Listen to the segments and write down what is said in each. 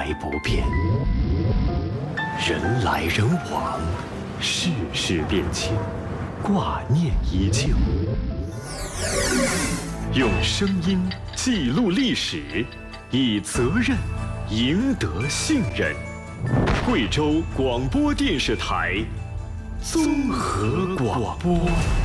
来不变，人来人往，世事变迁，挂念依旧。用声音记录历史，以责任赢得信任。贵州广播电视台综合广播。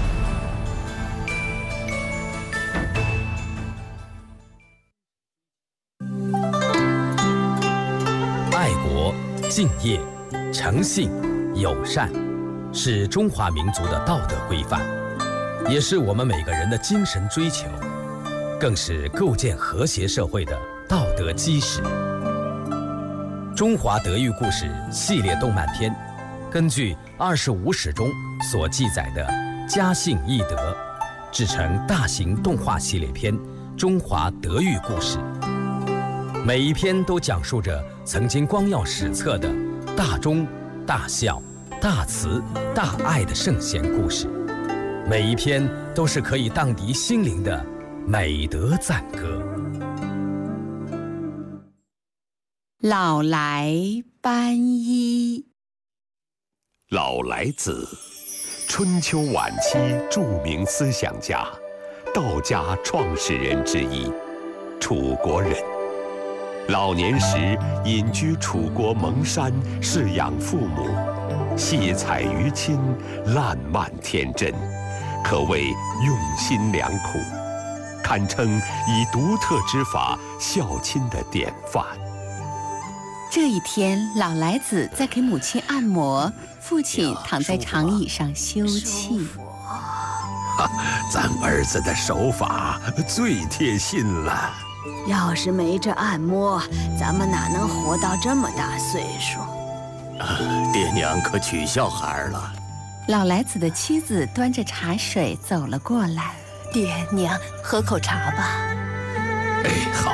爱国、敬业、诚信、友善，是中华民族的道德规范，也是我们每个人的精神追求，更是构建和谐社会的道德基石。中华德育故事系列动漫片，根据25史中所记载的家信义德，制成大型动画系列片《中华德育故事》。每一篇都讲述着曾经光耀史册的大忠、大孝、大慈、大爱的圣贤故事，每一篇都是可以荡涤心灵的美德赞歌。 老来斑衣。 老来子，春秋晚期著名思想家，道家创始人之一，楚国人。老年时隐居楚国蒙山，侍养父母，戏彩于亲，烂漫天真，可谓用心良苦，堪称以独特之法孝亲的典范。 这一天，老来子在给母亲按摩，父亲躺在长椅上休憩。 咱儿子的手法最贴心了。 要是没这按摩，咱们哪能活到这么大岁数？ 爹娘可娶小孩了。 老来子的妻子端着茶水走了过来。 爹娘，喝口茶吧。 哎，好。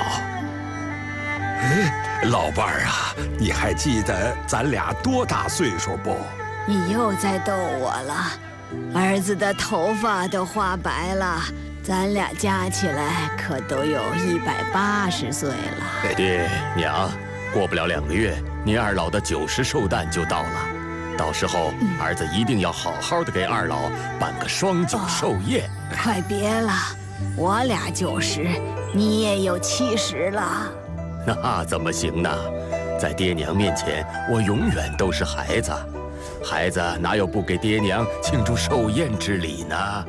哎，老伴儿啊，你还记得咱俩多大岁数不？ 你又在逗我了。儿子的头发都花白了，咱俩加起来可都有180岁了。 爹娘，过不了2个月，您二老的90寿诞就到了，到时候儿子一定要好好的给二老办个双9寿宴。 快别了，我俩90，你也有70了。 那怎么行呢？在爹娘面前，我永远都是孩子，孩子哪有不给爹娘庆祝寿宴之礼呢？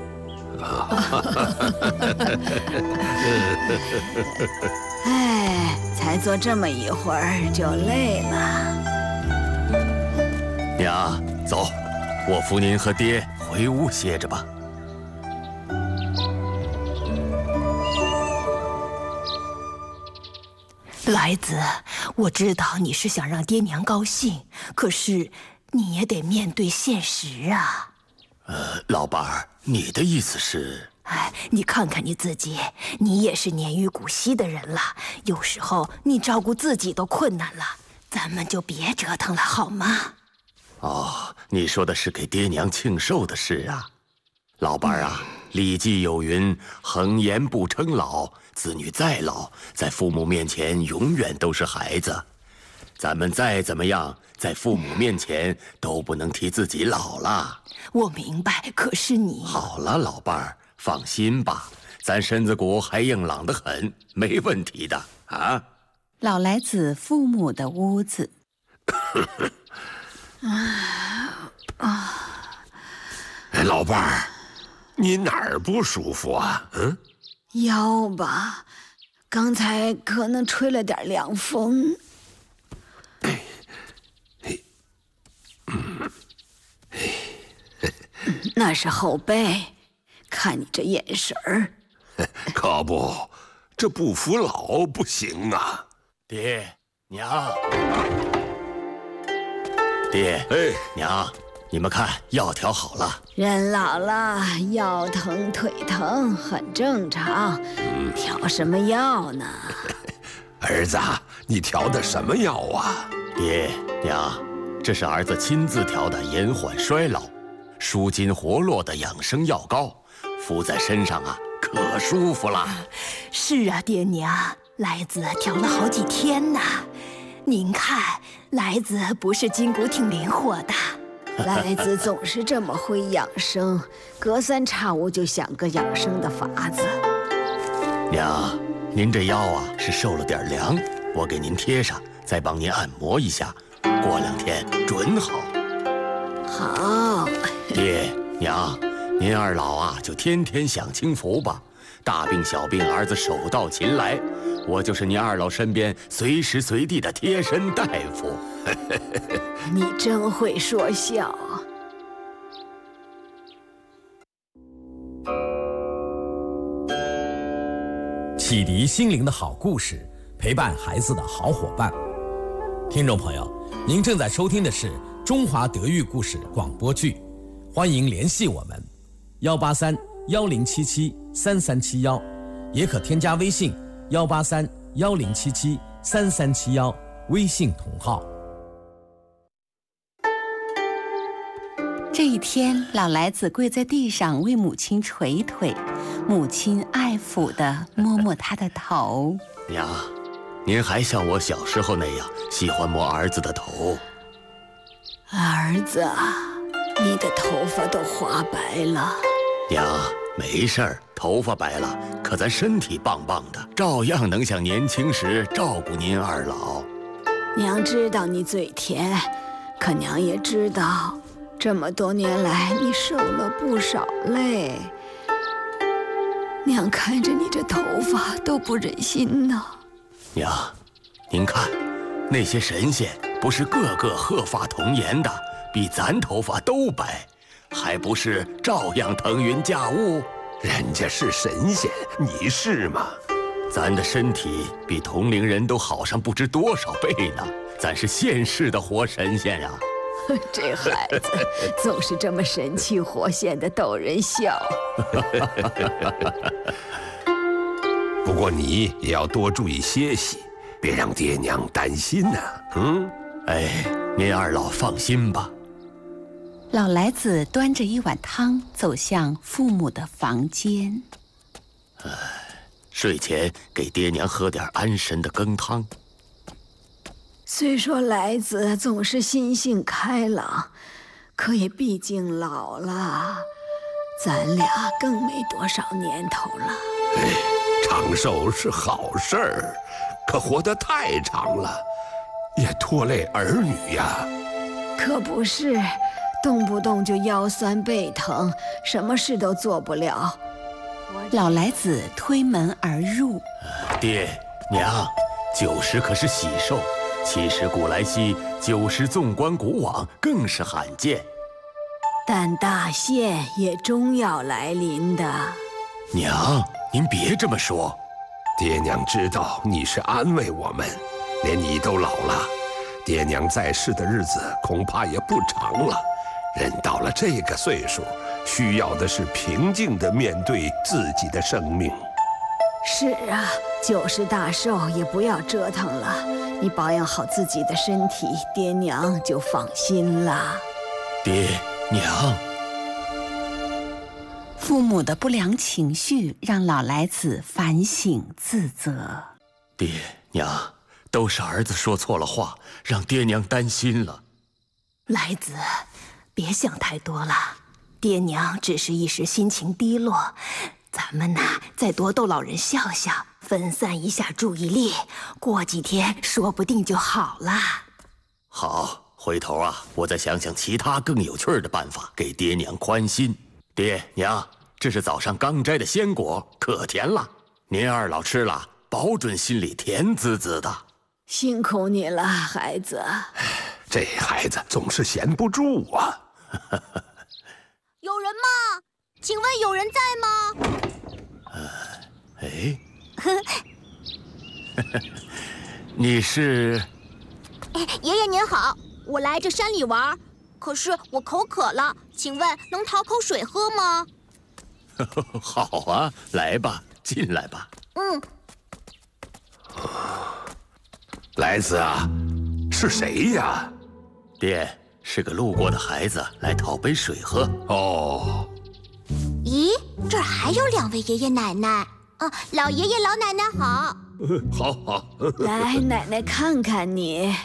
哎，才坐这么一会儿就累了。 娘，走，我扶您和爹回屋歇着吧。 来子，我知道你是想让爹娘高兴，可是你也得面对现实啊。 老伴儿，你的意思是？ 哎，你看看你自己，你也是年逾古稀的人了，有时候你照顾自己都困难了，咱们就别折腾了，好吗？ 哦，你说的是给爹娘庆寿的事啊。老伴儿啊，礼记有云：恒言不称老，子女再老，在父母面前永远都是孩子。咱们再怎么样，在父母面前都不能提自己老了。 我明白，可是你…… 好了，老伴儿，放心吧，咱身子骨还硬朗得很，没问题的啊。 老来子父母的屋子。 老伴儿，你哪儿不舒服啊？ 腰吧，刚才可能吹了点凉风。那是后背，看你这眼神儿。 可不，这不服老不行啊！ 爹娘，爹，娘，你们看药调好了。 人老了，腰疼腿疼很正常，调什么药呢？ 儿子，你调的什么药啊？ 爹娘，这是儿子亲自调的延缓衰老、舒筋活络的养生药膏，敷在身上啊，可舒服了。 是啊，爹娘，来子调了好几天呢。 您看，来子不是筋骨挺灵活的。来子总是这么会养生，隔三差五就想个养生的法子。 娘，您这腰啊是受了点凉，我给您贴上，再帮您按摩一下，过2天准好。 好。 爹娘，您二老啊就天天享清福吧，大病小病儿子手到擒来，我就是您二老身边随时随地的贴身大夫。 你真会说笑。 启迪心灵的好故事，陪伴孩子的好伙伴。听众朋友，您正在收听的是中华德育故事广播剧，欢迎联系我们183-1077-3371，也可添加微信183-1077-3371，微信同号。 这一天，老来子跪在地上为母亲捶腿，母亲爱抚地摸摸他的头。 娘，您还像我小时候那样喜欢摸儿子的头。 儿子啊，你的头发都花白了。 娘，没事儿，头发白了，可咱身体棒棒的，照样能像年轻时照顾您二老。 娘知道你嘴甜，可娘也知道这么多年来你受了不少累。娘看着你这头发都不忍心呢。 娘，您看，那些神仙不是个个鹤发童颜的，比咱头发都白，还不是照样腾云驾雾？ 人家是神仙，你是吗？ 咱的身体比同龄人都好上不知多少倍呢，咱是现世的活神仙啊！ 这孩子总是这么神气活现的逗人笑。 不过你也要多注意歇息，别让爹娘担心呐。 哎，您二老放心吧。 老来子端着一碗汤走向父母的房间。 睡前给爹娘喝点安神的羹汤。 虽说来子总是心性开朗，可也毕竟老了，咱俩更没多少年头了。 长寿是好事儿，可活得太长了，也拖累儿女呀。 可不是，动不动就腰酸背疼，什么事都做不了。 老来子推门而入。 爹娘，90可是喜寿，70古来稀，90纵观古往，更是罕见。 但大限也终要来临的。 娘，您别这么说。 爹娘知道你是安慰我们，连你都老了，爹娘在世的日子恐怕也不长了。人到了这个岁数，需要的是平静地面对自己的生命。 是啊，90大寿也不要折腾了，你保养好自己的身体，爹娘就放心了。 爹娘， 父母的不良情绪让老来子反省自责。 爹娘，都是儿子说错了话，让爹娘担心了。 来子，别想太多了，爹娘只是一时心情低落，咱们呐再多逗老人笑笑，分散一下注意力，过几天说不定就好了。 好，回头啊，我再想想其他更有趣的办法，给爹娘宽心。爹娘，这是早上刚摘的鲜果，可甜了，您二老吃了，保准心里甜滋滋的。 辛苦你了，孩子。 这孩子总是闲不住啊。 有人吗？请问有人在吗？ 你是？ 爷爷您好，我来这山里玩，可是我口渴了，请问能讨口水喝吗？ 好啊，来吧，进来吧。 来子啊，是谁呀？ 爹，是个路过的孩子，来讨杯水喝。 哦， 咦，这儿还有2位爷爷奶奶。 老爷爷老奶奶好。 好好。 来，奶奶看看你，